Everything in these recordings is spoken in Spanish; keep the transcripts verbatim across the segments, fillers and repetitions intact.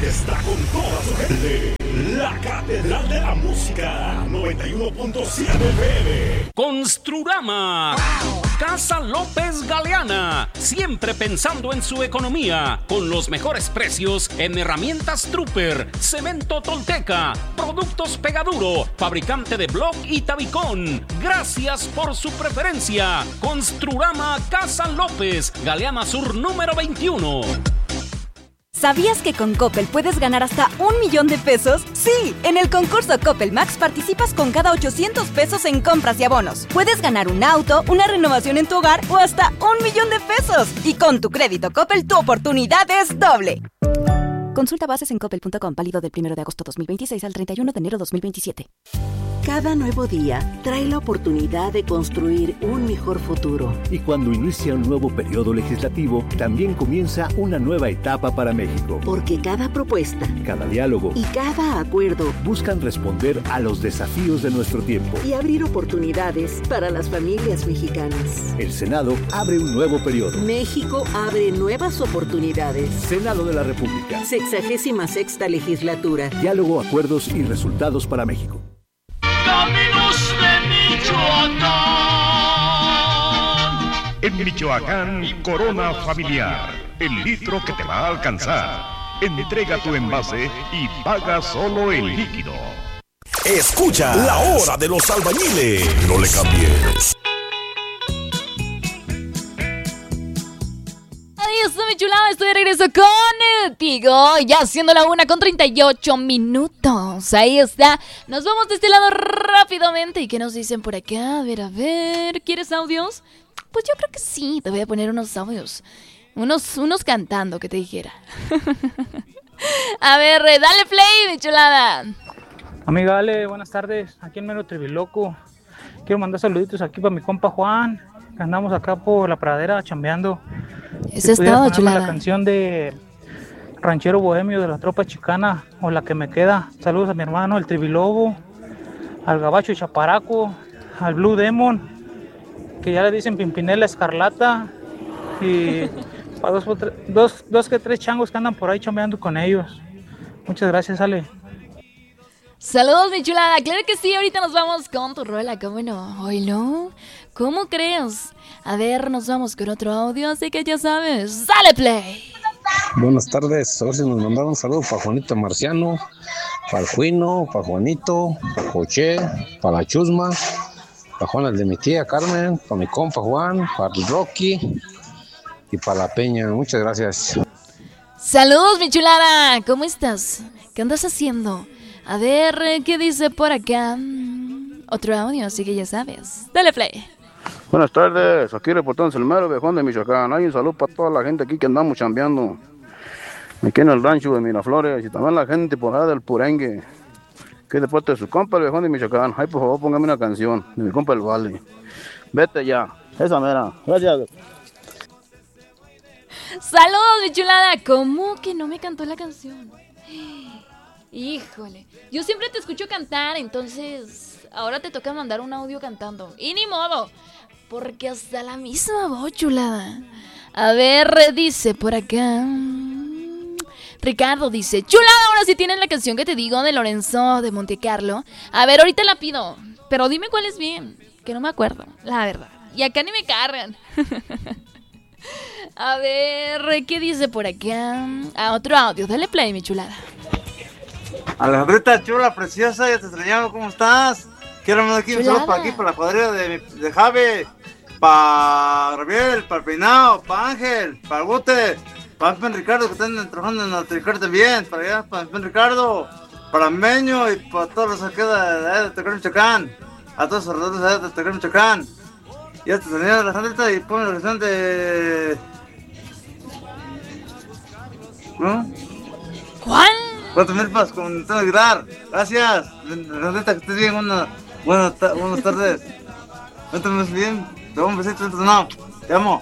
está con toda su gente. La Catedral de la Música, noventa y uno punto siete F M. Construrama. Casa López Galeana. Siempre pensando en su economía. Con los mejores precios en herramientas Trooper, cemento Tolteca, productos Pegaduro, fabricante de bloc y tabicón. Gracias por su preferencia. Construrama Casa López, Galeana Sur número veintiuno. ¿Sabías que con Coppel puedes ganar hasta un millón de pesos? Sí, en el concurso Coppel Max participas con cada ochocientos pesos en compras y abonos. Puedes ganar un auto, una renovación en tu hogar o hasta un millón de pesos. Y con tu crédito Coppel, tu oportunidad es doble. Consulta bases en coppel punto com, válido del primero de agosto dos mil veintiséis al treinta y uno de enero dos mil veintisiete. Cada nuevo día trae la oportunidad de construir un mejor futuro. Y cuando inicia un nuevo periodo legislativo, también comienza una nueva etapa para México. Porque cada propuesta, cada diálogo y cada acuerdo buscan responder a los desafíos de nuestro tiempo y abrir oportunidades para las familias mexicanas. El Senado abre un nuevo periodo. México abre nuevas oportunidades. Senado de la República. Sexagésima sexta legislatura. Diálogo, acuerdos y resultados para México. Caminos de Michoacán. En Michoacán, Corona Familiar, el litro que te va a alcanzar. Entrega tu envase y paga solo el líquido. Escucha la hora de los albañiles. No le cambies. Ahí está, mi chulada, estoy de regreso contigo, ya siendo la una con treinta y ocho minutos, ahí está, nos vamos de este lado rápidamente, ¿y qué nos dicen por acá? A ver, a ver, ¿quieres audios? Pues yo creo que sí, te voy a poner unos audios, unos, unos cantando, que te dijera. A ver, dale play, mi chulada. Amiga Ale, buenas tardes, aquí en Mero Triviloco, quiero mandar saluditos aquí para mi compa Juan, que andamos acá por la pradera chambeando. Eso es todo, chulada. La canción de Ranchero Bohemio de la Tropa Chicana, o la que me queda. Saludos a mi hermano, el Trivilobo, al Gabacho Chaparaco, al Blue Demon, que ya le dicen Pimpinela Escarlata, y para dos, dos, dos que tres changos que andan por ahí chambeando con ellos. Muchas gracias, Ale. Saludos, mi chulada. Claro que sí, ahorita nos vamos con tu rola, ¿cómo no? Hoy no. ¿Cómo crees? A ver, nos vamos con otro audio, así que ya sabes. ¡Dale play! Buenas tardes, a ver si nos mandaron un saludo para Juanito Marciano, para el Juino, para Juanito, para Joché, para la Chusma, para Juan el de mi tía Carmen, para mi compa Juan, para el Rocky y para la Peña. Muchas gracias. Saludos, mi chulada. ¿Cómo estás? ¿Qué andas haciendo? A ver, ¿qué dice por acá? Otro audio, así que ya sabes. Dale play. Buenas tardes, aquí reportándose el mero viejón de Michoacán. Hay un saludo para toda la gente aquí que andamos chambeando aquí en el rancho de Miraflores y también la gente por allá del Purengue, que es de parte de su compa el viejón de Michoacán. Ay, por favor, póngame una canción de mi compa el Vale. Vete ya, esa mera. Gracias. Saludos, mi chulada. ¿Cómo que no me cantó la canción? Híjole, yo siempre te escucho cantar, entonces ahora te toca mandar un audio cantando. Y ni modo, porque hasta la misma voz, chulada. A ver, dice por acá Ricardo, dice: chulada, ahora sí tienes la canción que te digo de Lorenzo de Montecarlo. A ver, ahorita la pido, pero dime cuál es bien, que no me acuerdo, la verdad. Y acá ni me cargan. A ver, ¿qué dice por acá? Ah, otro audio, dale play, mi chulada. Alejandrita chula, preciosa, ya te extrañamos, ¿cómo estás? Quiero mandar aquí un saludo para aquí, para la cuadrilla de, de Javi, para Gabriel, para el Peinado, para Ángel, para Gute, para Pen Ricardo, que están trabajando en el Tricar también, para allá, para Pen Ricardo, para Meño y para todos los que de, de Tecán, Michoacán, a todos los alrededores de Tecán, Michoacán. Ya te extrañamos, Alejandrita, y ponme la canción de... ¿no? ¿Cuál? Cuatro milpas con Antonio Aguilar. Gracias. Alejandrita, que estés bien. Una, buena ta- buenas tardes. Cuéntame bien. Te doy un besito. Entonces, no. Te amo.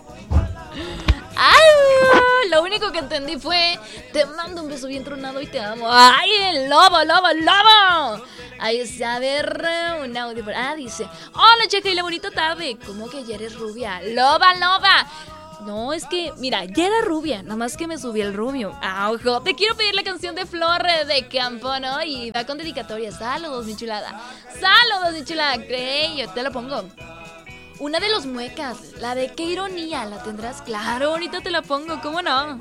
¡Ay! Lo único que entendí fue: te mando un beso bien tronado y te amo. ¡Ay, el lobo, lobo, lobo! Ahí está, a ver, un audio. Ah, dice: hola, checa, y la bonita tarde. ¿Cómo que ya eres rubia? ¡Loba, loba! No, es que, mira, ya era rubia, nada más que me subí el rubio. Ah, ojo, te quiero pedir la canción de Flor de Campo, ¿no? Y va con dedicatoria. Saludos, mi chulada. Saludos, mi chulada. Crey, yo te lo pongo. Una de los muecas, la de qué ironía, ¿la tendrás? Claro, ahorita te la pongo, ¿cómo no?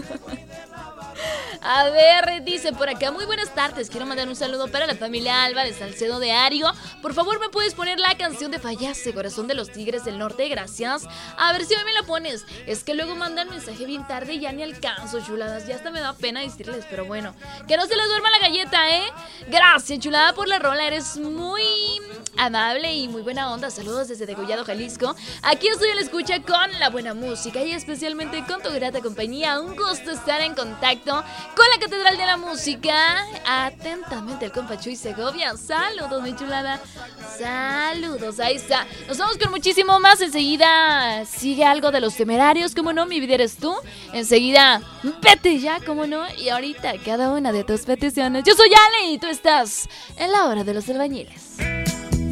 A ver, dice por acá, muy buenas tardes, quiero mandar un saludo para la familia Álvarez Salcedo de Ario. Por favor, ¿me puedes poner la canción de Fallase, Corazón de los Tigres del Norte? Gracias. A ver si hoy me la pones. Es que luego mandan mensaje bien tarde y ya ni alcanzo, chuladas. Ya hasta me da pena decirles, pero bueno. Que no se les duerma la galleta, ¿eh? Gracias, chulada, por la rola. Eres muy amable y muy buena onda. Saludos desde Degollado, Jalisco. Aquí estoy a la escucha con la buena música y especialmente con tu grata compañía. Un gusto estar en contacto con la Catedral de la Música. Atentamente el compa Chuy Segovia. Saludos, mi chulada. Saludos, ahí está. Nos vamos con muchísimo más. Enseguida sigue algo de Los Temerarios, como no, mi vida eres tú. Enseguida, vete ya, como no. Y ahorita cada una de tus peticiones. Yo soy Ale y tú estás en la hora de los albañiles.